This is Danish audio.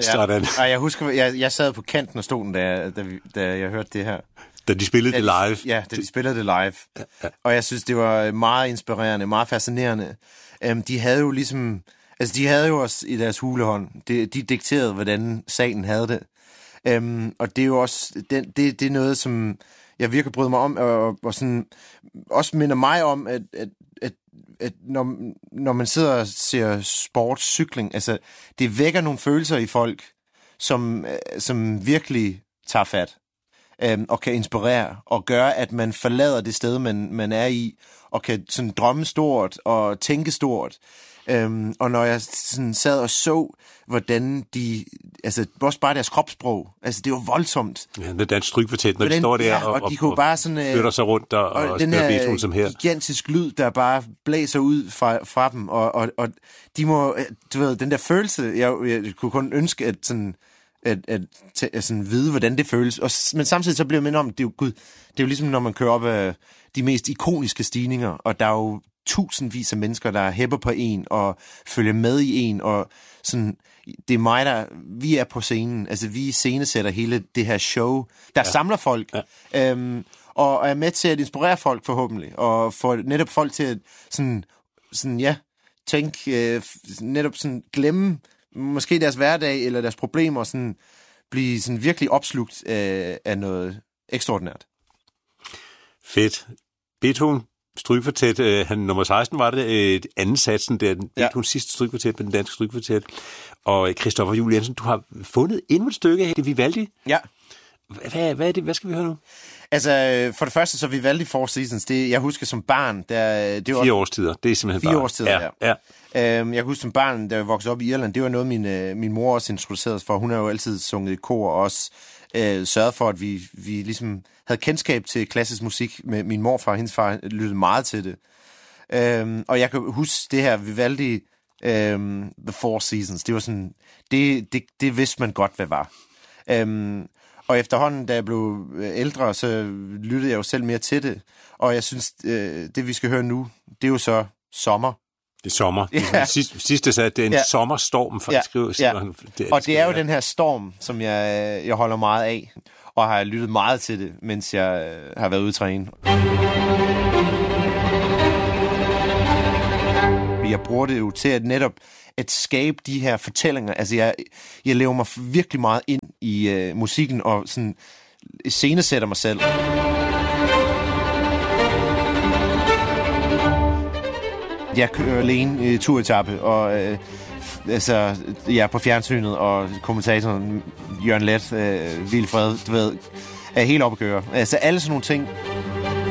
Sådan. Og jeg husker, jeg sad på kanten af stolen, da jeg hørte det her. Da de spillede det live. Ja, da de spillede det live. Ja. Og jeg synes, det var meget inspirerende, meget fascinerende. De havde jo ligesom... Altså, de havde jo også i deres hulehånd. De dikterede, hvordan salen havde det. Og det er jo også... Det er noget, som jeg virkelig bryder mig om, og sådan... Også minder mig om, at når man sidder og ser sportscykling, altså, det vækker nogle følelser i folk, som virkelig tager fat. Og kan inspirere, og gøre, at man forlader det sted, man er i, og kan sådan drømme stort, og tænke stort. Og når jeg sådan sad og så, hvordan de... Altså, også bare deres kropssprog. Altså, det var voldsomt. Ja, det dansk strygkvartet, når de står der og de kunne bare sådan... flytter sig rundt og den spiller Beethoven som her. Gigantisk lyd, der bare blæser ud fra dem, og de må... Du ved, den der følelse, jeg kunne kun ønske, at sådan... At sådan vide, hvordan det føles. Men samtidig så bliver jeg mindet om, det er jo ligesom, når man kører op af de mest ikoniske stigninger, og der er jo tusindvis af mennesker, der hæpper på en, og følger med i en, og sådan, det er mig, vi er på scenen, altså vi scenesætter hele det her show, der samler folk, og er med til at inspirere folk forhåbentlig, og få netop folk til at tænke, netop sådan glemme måske deres hverdag eller deres problemer, og sådan blive sådan virkelig opslugt af noget ekstraordinært. Fedt. Beethoven strygkvartet, han nummer 16 var det, anden satsen, det er Beethovens sidste strygkvartet med den danske strygkvartet. Og Christoffer Juel Jensen, du har fundet endnu et stykke af det Vivaldi. Ja. Hvad er det? Hvad skal vi høre nu? Altså, for det første, så Vivaldi Four Seasons, det jeg husker som barn, det var 4 årstider, det er simpelthen 4 årstider, ja. Jeg kan huske som barn, da jeg voksede op i Irland, det var noget, min mor også introducerede for. Hun har jo altid sunget i kor, og også sørget for, at vi ligesom havde kendskab til klassisk musik med min morfar, og hendes far lyttede meget til det. Og jeg kan huske det her Vivaldi, The Four Seasons, det var sådan, det vidste man godt, hvad var. Og efterhånden, da jeg blev ældre, så lyttede jeg jo selv mere til det. Og jeg synes, det vi skal høre nu, det er jo så sommer. Det er sommer. Ja. Sidste sagde, det er en sommerstorm, faktisk. Ja. Og det er jo den her storm, som jeg holder meget af, og har lyttet meget til det, mens jeg har været ude at træne. Jeg bruger det jo til at skabe de her fortællinger. Altså, jeg lever mig virkelig meget ind i musikken, og sådan scenesætter mig selv. Jeg kører alene i turetappe, og jeg er på fjernsynet, og kommentatoren Jørgen Leth, Vilfred, du ved, er helt oppe at køre. Altså, alle sådan nogle ting